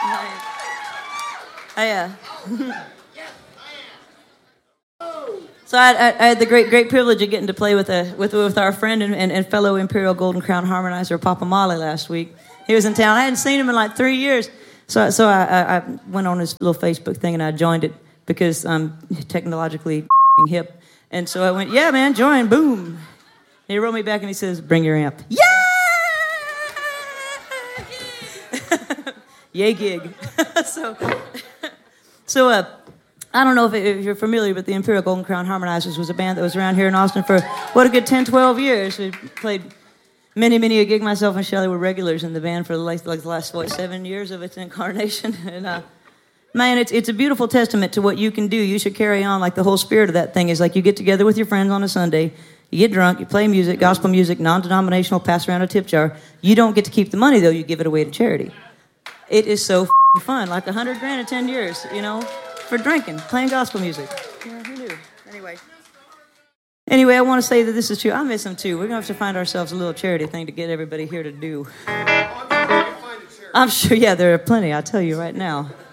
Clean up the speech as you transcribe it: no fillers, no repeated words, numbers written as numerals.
So I had the great privilege of getting to play with our friend and fellow Imperial Golden Crown harmonizer, Papa Molly, last week. He was in town. I hadn't seen him in like 3 years. So I went on his little Facebook thing and I joined it because I'm technologically hip. And so I went, yeah, man, join, boom. And he wrote me back and he says, bring your amp. Yeah! Yay gig. So I don't know if you're familiar, but the Imperial Golden Crown Harmonizers was a band that was around here in Austin for, what, a good 10, 12 years. We played many a gig. Myself and Shelley were regulars in the band for the last 7 years of its incarnation. And man, it's a beautiful testament to what you can do. You should carry on. Like, the whole spirit of that thing is like you get together with your friends on a Sunday, you get drunk, you play music, gospel music, non-denominational, pass around a tip jar. You don't get to keep the money, though. You give it away to charity. It is so fun. Like $100,000 in 10 years, for drinking, playing gospel music. Yeah, who knew? Anyway, I want to say that this is true. I miss them too. We're going to have to find ourselves a little charity thing to get everybody here to do. I'm sure, yeah, there are plenty, I'll tell you right now.